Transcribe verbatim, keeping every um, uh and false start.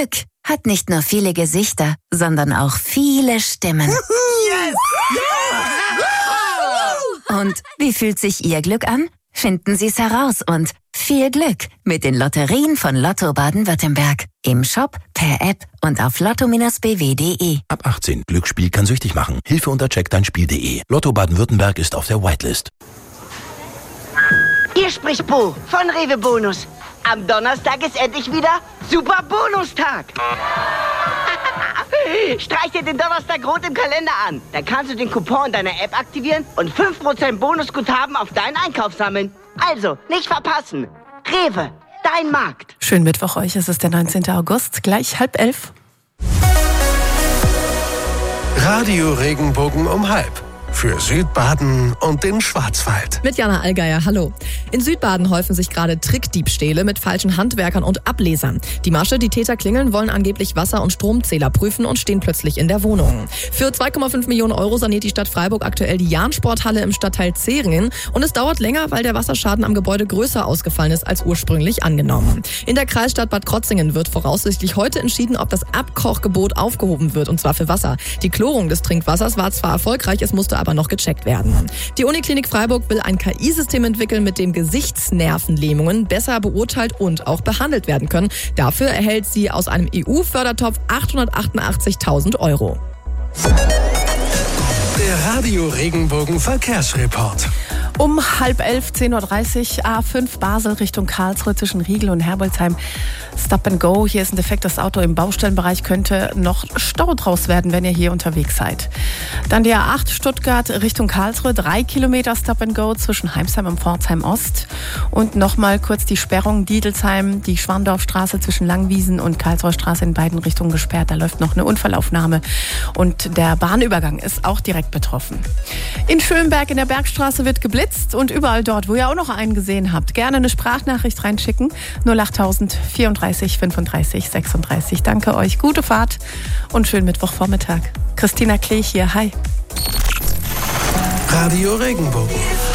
Glück hat nicht nur viele Gesichter, sondern auch viele Stimmen. Yes! Ja! Und wie fühlt sich Ihr Glück an? Finden Sie es heraus und viel Glück mit den Lotterien von Lotto Baden-Württemberg. Im Shop, per App und auf lotto Bindestrich b w punkt d e. Ab achtzehn. Glücksspiel kann süchtig machen. Hilfe unter check dein Spiel punkt de. Lotto Baden-Württemberg ist auf der Whitelist. Hier spricht Bo von Rewe Bonus. Am Donnerstag ist endlich wieder Super Bonustag. Streich dir den Donnerstag rot im Kalender an. Da kannst du den Coupon in deiner App aktivieren und fünf Prozent Bonusguthaben auf deinen Einkauf sammeln. Also, nicht verpassen. Rewe, dein Markt. Schönen Mittwoch euch, es ist der neunzehnten August, gleich halb elf. Radio Regenbogen um halb. Für Südbaden und den Schwarzwald. Mit Jana Allgeier, hallo. In Südbaden häufen sich gerade Trickdiebstähle mit falschen Handwerkern und Ablesern. Die Masche, die Täter klingeln, wollen angeblich Wasser- und Stromzähler prüfen und stehen plötzlich in der Wohnung. Für zwei Komma fünf Millionen Euro saniert die Stadt Freiburg aktuell die Jahn-Sporthalle im Stadtteil Zeringen. Und es dauert länger, weil der Wasserschaden am Gebäude größer ausgefallen ist als ursprünglich angenommen. In der Kreisstadt Bad Krotzingen wird voraussichtlich heute entschieden, ob das Abkochgebot aufgehoben wird, und zwar für Wasser. Die Chlorung des Trinkwassers war zwar erfolgreich, es musste aber noch gecheckt werden. Die Uniklinik Freiburg will ein K I-System entwickeln, mit dem Gesichtsnervenlähmungen besser beurteilt und auch behandelt werden können. Dafür erhält sie aus einem E U-Fördertopf achthundertachtundachtzigtausend Euro. Der Radio Regenbogen Verkehrsreport. Um halb elf, zehn Uhr dreißig, A fünf Basel Richtung Karlsruhe zwischen Riegel und Herbolzheim. Stop and go. Hier ist ein defektes Auto im Baustellenbereich. Könnte noch Stau draus werden, wenn ihr hier unterwegs seid. Dann die A acht Stuttgart Richtung Karlsruhe. Drei Kilometer Stop and go zwischen Heimsheim und Pforzheim Ost. Und nochmal kurz die Sperrung Diedelsheim, die Schwandorfstraße zwischen Langwiesen und Karlsruher Straße in beiden Richtungen gesperrt. Da läuft noch eine Unfallaufnahme. Und der Bahnübergang ist auch direkt betroffen. In Schönberg in der Bergstraße wird geblitzt. Und überall dort, wo ihr auch noch einen gesehen habt, gerne eine Sprachnachricht reinschicken. null achttausend vierunddreißig fünfunddreißig sechsunddreißig. Danke euch, gute Fahrt und schönen Mittwochvormittag. Christina Klech hier, hi. Radio Regenbogen.